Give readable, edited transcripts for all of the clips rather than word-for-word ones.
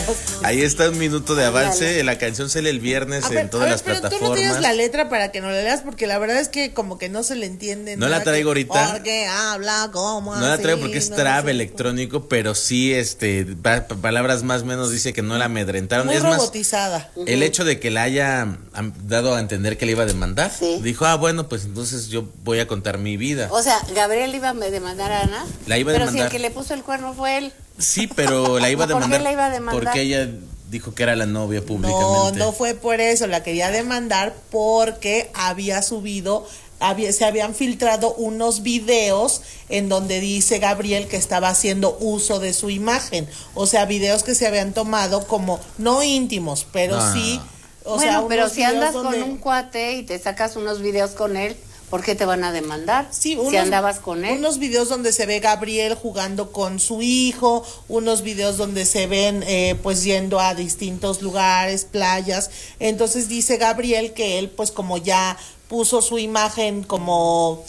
Ahí está un minuto de avance. La canción sale el viernes en todas las plataformas. Pero tú no tienes la letra para que no la leas, porque la verdad es que como que no se le entiende. No la traigo ahorita. Porque habla como no la traigo porque es trap electrónico, pero sí, palabras más o menos dice que no la amedrentaron. Muy es robotizada. Más, el hecho de que la haya dado a entender que le iba a demandar, dijo, bueno, pues entonces yo voy a contar mi vida. O sea, Gabriel iba a demandar a Ana. La iba a demandar. Pero si el que le puso el cuerno fue él. Sí, pero la iba a demandar. ¿Por qué la iba a demandar? Porque ella dijo que era la novia públicamente. No fue por eso, la quería demandar porque había subido, se habían filtrado unos videos en donde dice Gabriel que estaba haciendo uso de su imagen. O sea, videos que se habían tomado como, no íntimos, pero sí. O sea, pero si andas con un cuate y te sacas unos videos con él, ¿por qué te van a demandar? Sí, si andabas con él. Unos videos donde se ve Gabriel jugando con su hijo, unos videos donde se ven pues yendo a distintos lugares, playas. Entonces dice Gabriel que él pues como ya puso su imagen como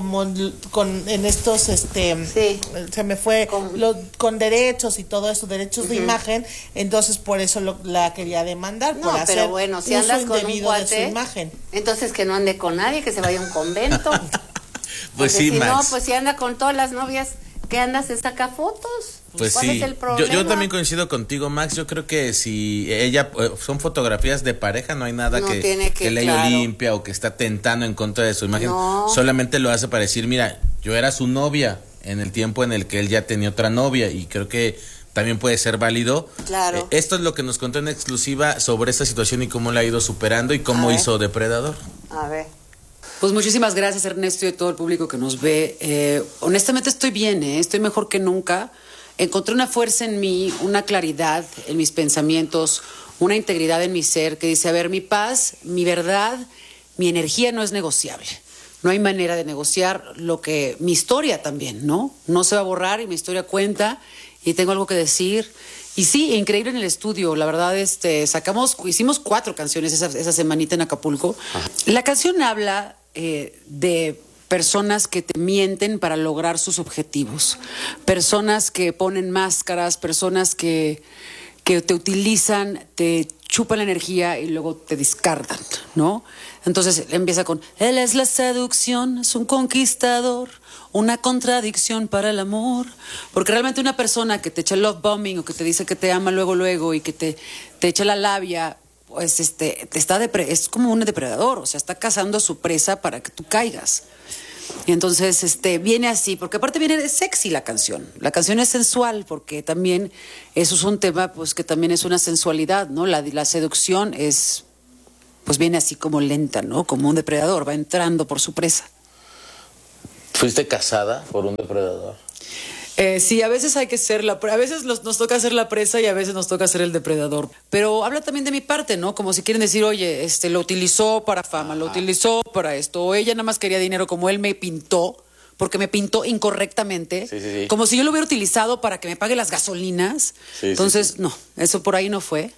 en estos se me fue con derechos y todo eso, derechos de imagen, entonces por eso la quería demandar, por hacer pero bueno, si andas con un cuate, de su imagen. Entonces que no ande con nadie, que se vaya a un convento. Pues sí, si Max. no, pues si anda con todas las novias que anda se saca fotos. Pues ¿Cuál sí, es el problema? yo también coincido contigo, Max. Yo creo que si ella son fotografías de pareja, no hay nada que ley Olimpia o que está tentando en contra de su imagen. No. Solamente lo hace para decir, mira, yo era su novia en el tiempo en el que él ya tenía otra novia, y creo que también puede ser válido. Claro. Esto es lo que nos contó en exclusiva sobre esta situación y cómo la ha ido superando y cómo hizo Depredador. A ver. Pues muchísimas gracias, Ernesto, y a todo el público que nos ve. Honestamente estoy bien, estoy mejor que nunca. Encontré una fuerza en mí, una claridad en mis pensamientos, una integridad en mi ser que dice, a ver, mi paz, mi verdad, mi energía no es negociable. No hay manera de negociar mi historia también, ¿no? No se va a borrar y mi historia cuenta y tengo algo que decir. Y sí, increíble en el estudio, la verdad, hicimos 4 canciones esa semanita en Acapulco. La canción habla de personas que te mienten para lograr sus objetivos, personas que ponen máscaras, personas que te utilizan, te chupan la energía y luego te descartan, ¿no? Entonces empieza con, él es la seducción, es un conquistador, una contradicción para el amor, porque realmente una persona que te echa love bombing o que te dice que te ama luego y que te echa la labia, pues es como un depredador, o sea, está cazando a su presa para que tú caigas. Y entonces viene así, porque aparte viene de sexy la canción es sensual, porque también eso es un tema pues que también es una sensualidad, ¿no? La seducción es, pues viene así como lenta, ¿no? Como un depredador, va entrando por su presa. ¿Fuiste casada por un depredador? Sí, a veces hay que ser a veces nos toca ser la presa y a veces nos toca ser el depredador. Pero habla también de mi parte, ¿no? Como si quieren decir, oye, lo utilizó para fama, lo utilizó para esto, o ella nada más quería dinero como él me pintó, porque me pintó incorrectamente, sí. como si yo lo hubiera utilizado para que me pague las gasolinas. Entonces, no, eso por ahí no fue.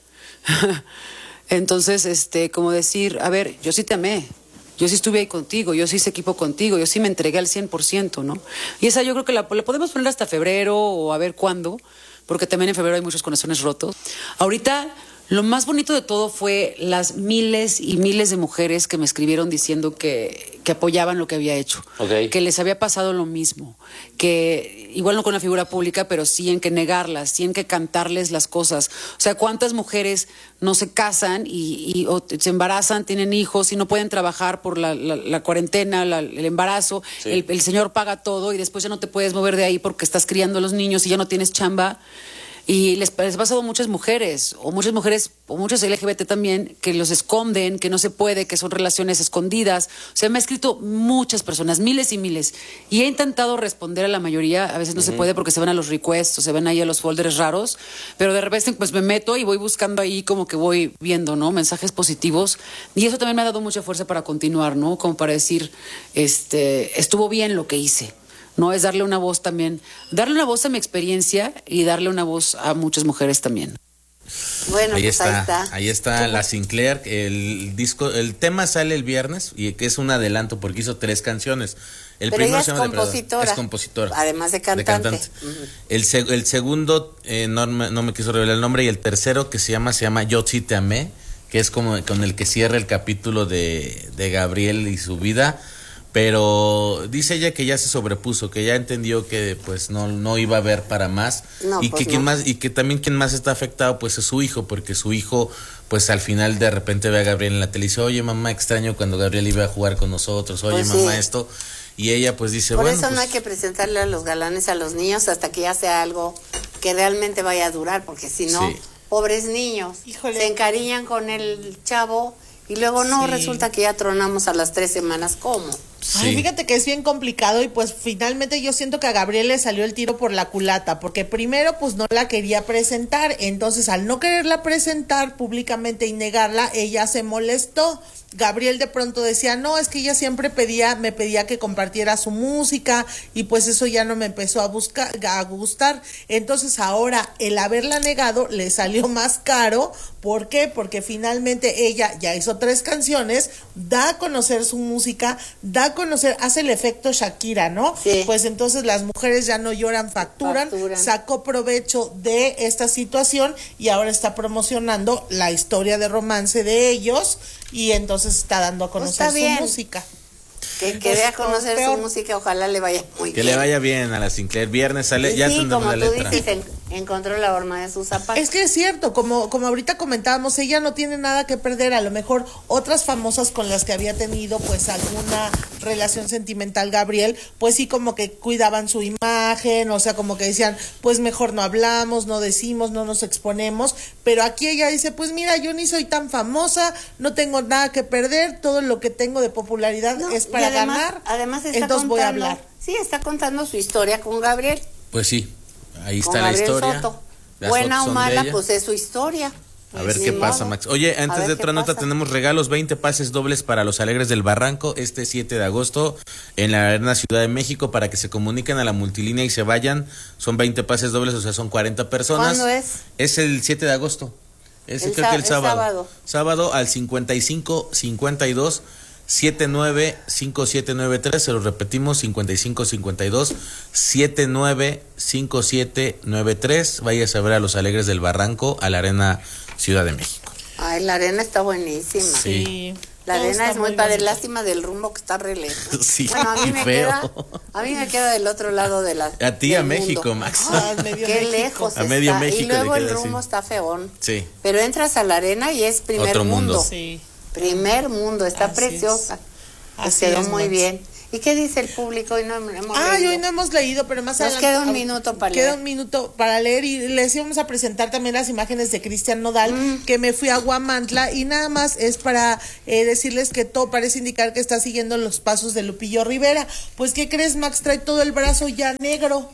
Entonces, como decir, a ver, yo sí te amé. Yo sí estuve ahí contigo, yo sí hice equipo contigo, yo sí me entregué al 100%, ¿no? Y esa yo creo que la podemos poner hasta febrero o a ver cuándo, porque también en febrero hay muchos corazones rotos. Ahorita, lo más bonito de todo fue las miles y miles de mujeres que me escribieron diciendo que apoyaban lo que había hecho, que les había pasado lo mismo, que igual no con la figura pública, pero sí en que negarlas, sí en que cantarles las cosas. O sea, ¿cuántas mujeres no se casan o se embarazan, tienen hijos y no pueden trabajar por la cuarentena, el embarazo? Sí. El señor paga todo y después ya no te puedes mover de ahí porque estás criando a los niños y ya no tienes chamba. Y les ha pasado a muchas mujeres o muchos LGBT también, que los esconden, que no se puede, que son relaciones escondidas. O sea, me ha escrito muchas personas, miles y miles, y he intentado responder a la mayoría. A veces no se puede porque se van a los requests o se van ahí a los folders raros, pero de repente pues me meto y voy buscando ahí como que voy viendo, ¿no? Mensajes positivos, y eso también me ha dado mucha fuerza para continuar, ¿no? Como para decir, estuvo bien lo que hice. No, es darle una voz también, darle una voz a mi experiencia y darle una voz a muchas mujeres también. Bueno, ahí pues está. Ahí está la Sinclair. El tema sale el viernes y que es un adelanto porque hizo 3 canciones. El Pero primero ella es compositora. Además de cantante. Uh-huh. El segundo, no me quiso revelar el nombre, y el tercero que se llama Yo sí te amé, que es como con el que cierra el capítulo de Gabriel y su vida. Pero dice ella que ya se sobrepuso, que ya entendió que pues no iba a haber para más, y pues que también quien más está afectado pues es su hijo, porque su hijo pues al final de repente ve a Gabriel en la tele y dice, oye mamá, extraño cuando Gabriel iba a jugar con nosotros, oye pues mamá, esto, y ella pues dice, por eso no hay que presentarle a los galanes a los niños hasta que ya sea algo que realmente vaya a durar, porque si no, pobres niños, se encariñan con el chavo y luego resulta que ya tronamos a las 3 semanas, ¿cómo? Ay, fíjate que es bien complicado y pues finalmente yo siento que a Gabriel le salió el tiro por la culata, porque primero pues no la quería presentar, entonces al no quererla presentar públicamente y negarla, ella se molestó. Gabriel de pronto decía, no, es que ella siempre me pedía que compartiera su música y pues eso ya no me empezó a gustar. Entonces ahora el haberla negado le salió más caro. ¿Por qué? Porque finalmente ella ya hizo 3 canciones, da a conocer su música, da a conocer, hace el efecto Shakira, ¿no? Sí. Pues entonces las mujeres ya no lloran, facturan, sacó provecho de esta situación y ahora está promocionando la historia de romance de ellos y entonces está dando a conocer su música. Que dé a conocer su música, ojalá le vaya muy bien. Que le vaya bien a la Sinclair. Viernes sale, ya tendremos la letra. Sí, como tú dices, encontró la horma de sus zapatos. Es que es cierto, como ahorita comentábamos, ella no tiene nada que perder. A lo mejor otras famosas con las que había tenido pues alguna relación sentimental Gabriel, pues sí como que cuidaban su imagen, o sea, como que decían, pues mejor no hablamos, no decimos, no nos exponemos, pero aquí ella dice, pues mira, yo ni soy tan famosa, no tengo nada que perder, todo lo que tengo de popularidad es para ganar, además está entonces voy a hablar. Sí, está contando su historia con Gabriel. Pues sí, ahí está Gabriel la historia. Soto. Buena o mala, pues es su historia. A ver qué pasa, Max. Oye, antes de otra nota tenemos regalos, 20 pases dobles para los Alegres del Barranco este 7 de agosto en la Arena Ciudad de México para que se comuniquen a la multilínea y se vayan. Son 20 pases dobles, o sea, son 40 personas. ¿Cuándo es? Es el 7 de agosto. Creo que el sábado. Sábado al 5552 795793, se lo repetimos, 5552 795793. Vayas a ver a los Alegres del Barranco a la Arena Ciudad de México. Ay, la arena está buenísima. Sí. La arena es muy padre, lástima del rumbo que está re lejos. Sí, bueno, a mí me queda del otro lado de la. A ti, a México, Max. Qué lejos a medio está. México. Y luego el rumbo está feón. Sí. Pero entras a la arena y es primer otro mundo. Sí. Primer mundo, está preciosa. Quedó muy bien. ¿Y qué dice el público? Hoy no hemos leído. Hoy no hemos leído, pero más adelante. Nos queda un minuto para leer. Queda un minuto para leer y les íbamos a presentar también las imágenes de Cristian Nodal, que me fui a Huamantla y nada más es para decirles que todo parece indicar que está siguiendo los pasos de Lupillo Rivera. Pues, ¿qué crees, Max? Trae todo el brazo ya negro.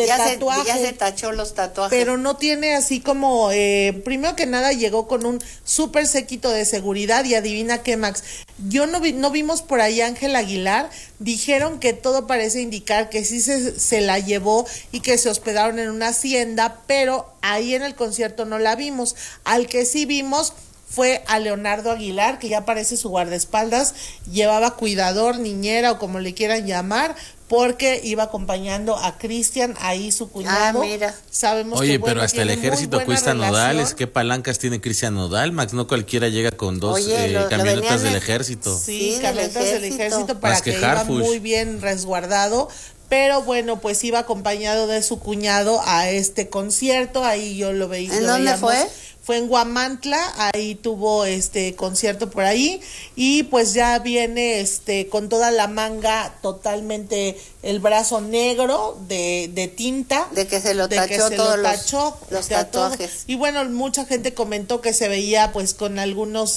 Ya se tachó los tatuajes. Pero no tiene así como, primero que nada llegó con un súper séquito de seguridad y adivina qué, Max, no vimos por ahí a Ángel Aguilar, dijeron que todo parece indicar que sí se la llevó y que se hospedaron en una hacienda, pero ahí en el concierto no la vimos. Al que sí vimos fue a Leonardo Aguilar, que ya parece su guardaespaldas, llevaba cuidador, niñera o como le quieran llamar, porque iba acompañando a Cristian, ahí su cuñado. Mira. Sabemos Oye, que, pero hasta el ejército cuesta Nodales. ¿Qué palancas tiene Cristian Nodal, Max? No cualquiera llega con 2 camionetas del ejército. Sí, camionetas del ejército para que iba muy bien resguardado. Pero bueno, pues iba acompañado de su cuñado a este concierto. Ahí yo lo veía. ¿En dónde fue? Fue en Huamantla, ahí tuvo concierto por ahí y pues ya viene con toda la manga, totalmente el brazo negro de tinta, de que se lo tachó todos los tatuajes. Y bueno, mucha gente comentó que se veía pues con algunos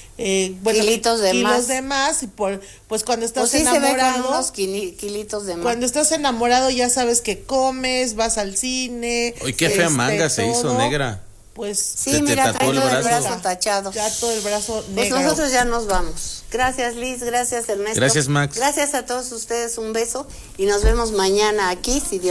kilitos de más y pues cuando estás pues sí enamorado, se ve con unos kilitos de más. Cuando estás enamorado ya sabes que comes, vas al cine. Oye, qué fea manga se hizo negra. Pues sí, mira, trae todo el brazo tachado. Ya todo el brazo negro. Pues nosotros ya nos vamos. Gracias, Liz, gracias, Ernesto. Gracias, Max. Gracias a todos ustedes, un beso y nos vemos mañana aquí, si Dios